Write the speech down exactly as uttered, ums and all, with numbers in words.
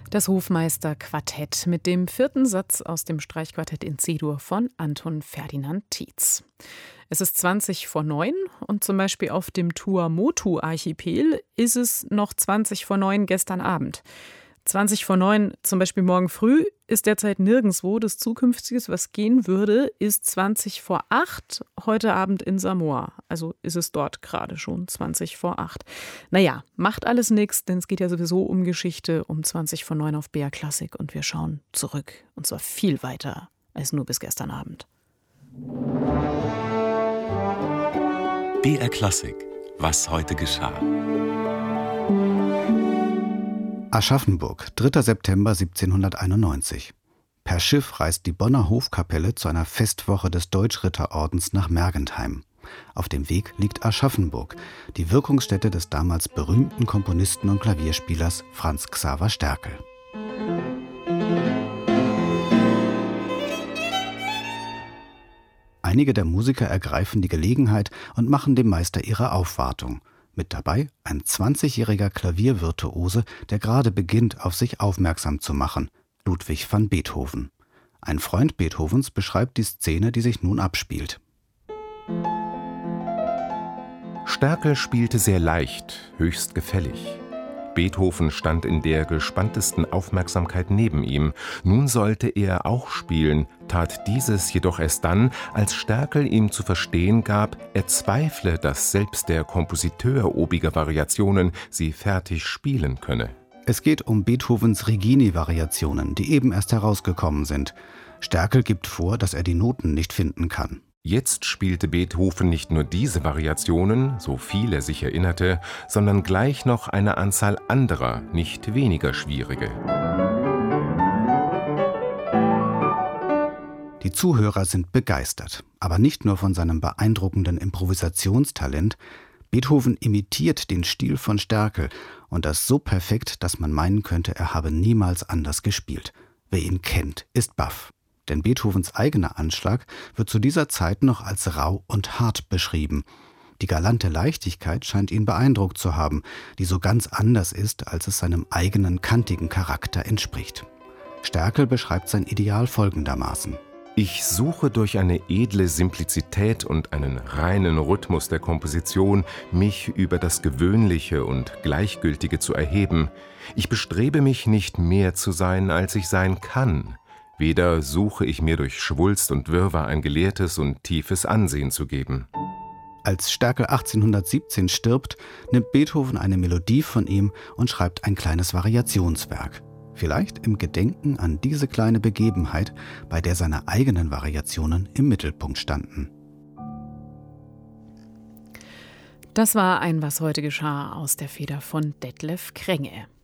Das Hofmeister-Quartett mit dem vierten Satz aus dem Streichquartett in C-Dur von Anton Ferdinand Tietz. Es ist zwanzig vor neun und zum Beispiel auf dem Tuamotu-Archipel ist es noch zwanzig vor neun gestern Abend. zwanzig vor neun, zum Beispiel morgen früh, ist derzeit nirgendwo. Das Zukünftige, was gehen würde, ist zwanzig vor acht heute Abend in Samoa. Also ist es dort gerade schon zwanzig vor acht. Naja, macht alles nichts, denn es geht ja sowieso um Geschichte um zwanzig vor neun auf B R Klassik und wir schauen zurück. Und zwar viel weiter als nur bis gestern Abend. B R Klassik, was heute geschah. Aschaffenburg, dritter September siebzehnhunderteinundneunzig. Per Schiff reist die Bonner Hofkapelle zu einer Festwoche des Deutschritterordens nach Mergentheim. Auf dem Weg liegt Aschaffenburg, die Wirkungsstätte des damals berühmten Komponisten und Klavierspielers Franz Xaver Sterkel. Einige der Musiker ergreifen die Gelegenheit und machen dem Meister ihre Aufwartung. Mit dabei ein zwanzigjähriger Klaviervirtuose, der gerade beginnt, auf sich aufmerksam zu machen, Ludwig van Beethoven. Ein Freund Beethovens beschreibt die Szene, die sich nun abspielt. Sterkel spielte sehr leicht, höchst gefällig. Beethoven stand in der gespanntesten Aufmerksamkeit neben ihm. Nun sollte er auch spielen, tat dieses jedoch erst dann, als Sterkel ihm zu verstehen gab, er zweifle, dass selbst der Kompositeur obiger Variationen sie fertig spielen könne. Es geht um Beethovens Regini-Variationen, die eben erst herausgekommen sind. Sterkel gibt vor, dass er die Noten nicht finden kann. Jetzt spielte Beethoven nicht nur diese Variationen, so viel er sich erinnerte, sondern gleich noch eine Anzahl anderer, nicht weniger schwierige. Die Zuhörer sind begeistert, aber nicht nur von seinem beeindruckenden Improvisationstalent. Beethoven imitiert den Stil von Sterkel und das so perfekt, dass man meinen könnte, er habe niemals anders gespielt. Wer ihn kennt, ist baff. Denn Beethovens eigener Anschlag wird zu dieser Zeit noch als rau und hart beschrieben. Die galante Leichtigkeit scheint ihn beeindruckt zu haben, die so ganz anders ist, als es seinem eigenen kantigen Charakter entspricht. Sterkel beschreibt sein Ideal folgendermaßen: Ich suche durch eine edle Simplizität und einen reinen Rhythmus der Komposition, mich über das Gewöhnliche und Gleichgültige zu erheben. Ich bestrebe mich, nicht mehr zu sein, als ich sein kann. Weder suche ich mir durch Schwulst und Wirrwarr ein gelehrtes und tiefes Ansehen zu geben. Als Sterkel achtzehnhundertsiebzehn stirbt, nimmt Beethoven eine Melodie von ihm und schreibt ein kleines Variationswerk. Vielleicht im Gedenken an diese kleine Begebenheit, bei der seine eigenen Variationen im Mittelpunkt standen. Das war ein Was heute geschah aus der Feder von Detlef Krenge.